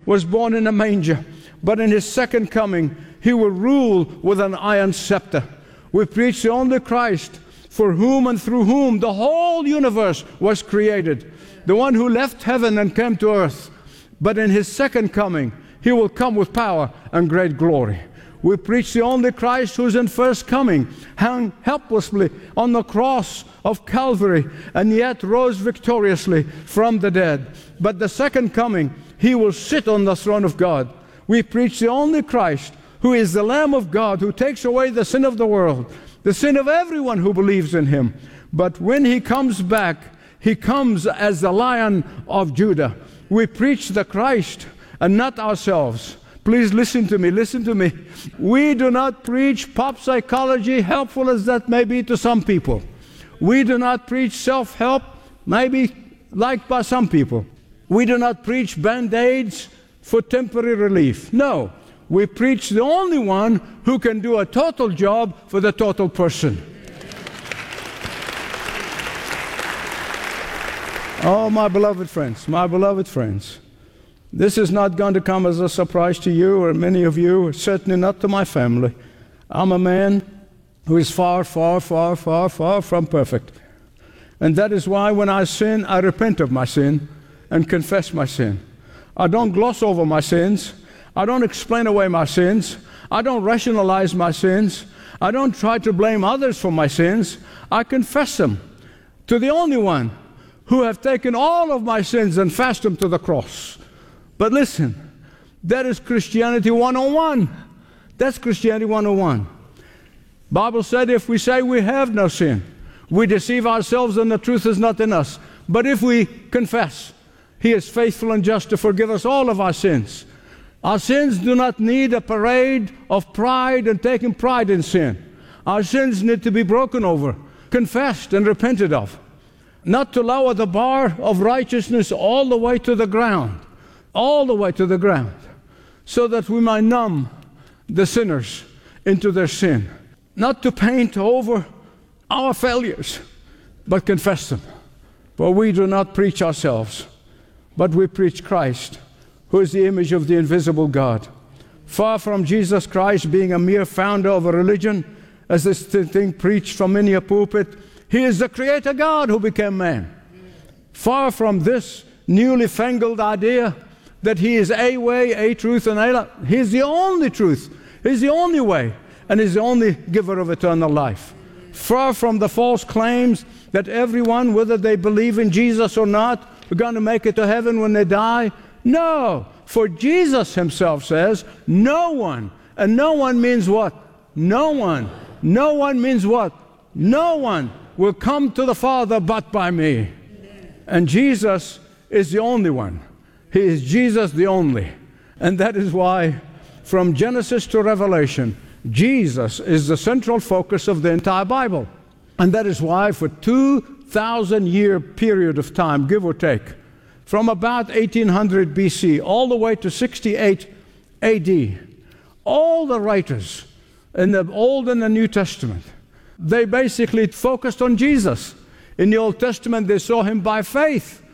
was born in a manger, but in his second coming, he will rule with an iron scepter. We preach the only Christ, for whom and through whom the whole universe was created, the one who left heaven and came to earth. But in his second coming, he will come with power and great glory. We preach the only Christ who's in first coming, hung helplessly on the cross of Calvary, and yet rose victoriously from the dead. But the second coming, he will sit on the throne of God. We preach the only Christ, who is the Lamb of God, who takes away the sin of the world, the sin of everyone who believes in him. But when he comes back, he comes as the Lion of Judah. We preach the Christ and not ourselves. Please listen to me, listen to me. We do not preach pop psychology, helpful as that may be to some people. We do not preach self-help, maybe liked by some people. We do not preach band-aids for temporary relief. No, we preach the only one who can do a total job for the total person. Oh, my beloved friends, this is not going to come as a surprise to you or many of you, certainly not to my family. I'm a man who is far, far, far, far, far from perfect. And that is why when I sin, I repent of my sin and confess my sin. I don't gloss over my sins. I don't explain away my sins. I don't rationalize my sins. I don't try to blame others for my sins. I confess them to the only one who have taken all of my sins and fast them to the cross. But listen, that is Christianity 101. That's Christianity 101. Bible said if we say we have no sin, we deceive ourselves and the truth is not in us. But if we confess, he is faithful and just to forgive us all of our sins. Our sins do not need a parade of pride and taking pride in sin. Our sins need to be broken over, confessed and repented of. Not to lower the bar of righteousness all the way to the ground. All the way to the ground, so that we might numb the sinners into their sin. Not to paint over our failures, but confess them. For we do not preach ourselves, but we preach Christ, who is the image of the invisible God. Far from Jesus Christ being a mere founder of a religion, as this thing preached from many a pulpit, he is the Creator God who became man. Far from this newly fangled idea that he is a way, a truth, and a life. He is the only truth. He is the only way, and is the only giver of eternal life. Far from the false claims that everyone, whether they believe in Jesus or not, are going to make it to heaven when they die. No, for Jesus himself says, no one. And no one means what? No one. No one means what? No one will come to the Father but by me. And Jesus is the only one. He is Jesus the only. And that is why from Genesis to Revelation, Jesus is the central focus of the entire Bible. And that is why for 2,000-year period of time, give or take, from about 1800 BC all the way to 68 AD, all the writers in the Old and the New Testament, they basically focused on Jesus. In the Old Testament, they saw him by faith.